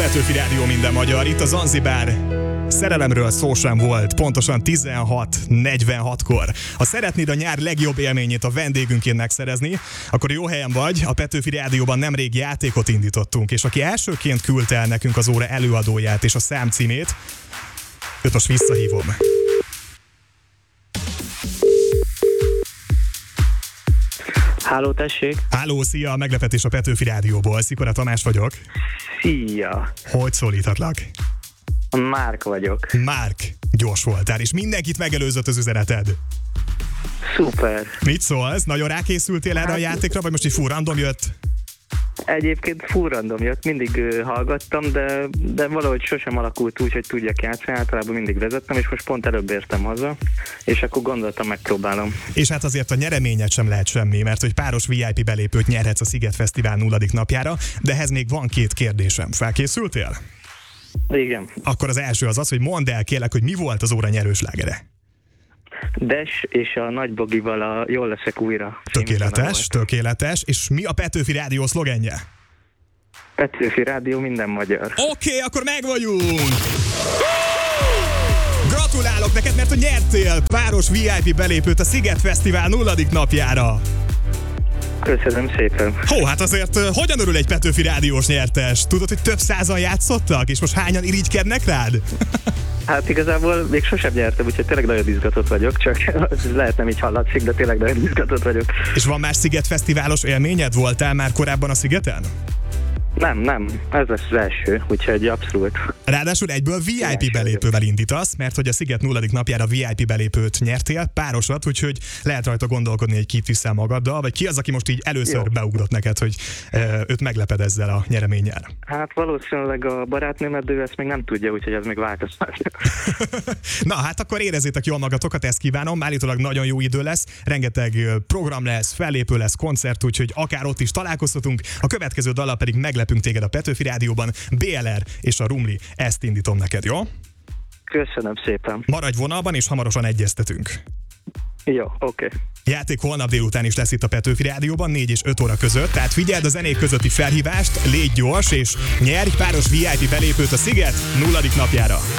Petőfi Rádió minden magyar, itt a Zanzibár. Szerelemről szó sem volt, pontosan 16:46-kor. Ha szeretnéd a nyár legjobb élményét a vendégünként megszerezni, akkor jó helyen vagy. A Petőfi Rádióban nemrég játékot indítottunk, és aki elsőként küldte el nekünk az óra előadóját és a számcímét, őt most visszahívom. Háló, tessék! Háló, szia! Meglepetés a Petőfi Rádióból. Szikora Tamás vagyok. Szia! Hogy szólíthatlak? Márk vagyok. Márk, gyors voltál, és mindenkit megelőzött az üzeneted. Szuper! Mit szólsz? Nagyon rákészültél erre a játékra, vagy most így full random jött? Egyébként full random jött, mindig hallgattam, de valahogy sosem alakult úgy, hogy tudjak játszani, általában mindig vezettem, és most pont előbb értem haza, és akkor gondoltam, megpróbálom. És hát azért a nyereményed sem lehet semmi, mert hogy páros VIP belépőt nyerhetsz a Sziget Fesztivál 0. napjára, de ehhez még van 2 kérdésem. Felkészültél? Igen. Akkor az első az, hogy mondd el kérlek, hogy mi volt az óra nyerő slágere. Des és a Nagy Bogival a Jól leszek újra. Tökéletes. És mi a Petőfi Rádió szlogenje? Petőfi Rádió minden magyar. Oké, akkor meg vagyunk! Gratulálok neked, mert hogy nyertél páros VIP belépőt a Sziget Fesztivál 0. napjára. Köszönöm szépen. Hó, hát azért hogyan örül egy Petőfi Rádiós nyertes? Tudod, hogy több százan játszottak, és most hányan irigykednek rád? Hát igazából még sosem nyertem, úgyhogy tényleg nagyon izgatott vagyok, csak lehet nem így hallatszik, de tényleg nagyon izgatott vagyok. És van más Sziget Fesztiválos élményed? Voltál már korábban a Szigeten? Nem, ez lesz az első, úgyhogy abszolút. Ráadásul egyből VIP belépővel indítasz, mert hogy a Sziget 0. napjára VIP belépőt nyertél, párosat, úgyhogy lehet rajta gondolkodni, hogy kit viszel magaddal, vagy ki az, aki most így először beugrott neked, hogy őt megleped ezzel a nyereménnyel. Hát valószínűleg a barátnőmet, de ő ezt még nem tudja, úgyhogy ez még változhat. Na hát akkor érezzétek jól magatokat, ezt kívánom, állítólag nagyon jó idő lesz, rengeteg program lesz, fellépő lesz, koncert, úgyhogy akár ott is találkozhatunk, a következő dallal pedig meglepünk téged a Petőfi Rádióban, BLR és a Rumli, ezt indítom neked, jó? Köszönöm szépen. Maradj vonalban, és hamarosan egyeztetünk. Jó, oké. Játék holnap délután is lesz itt a Petőfi Rádióban, 4 és 5 óra között, tehát figyeld a zenék közötti felhívást, légy gyors, és nyerj páros VIP belépőt a Sziget 0. napjára.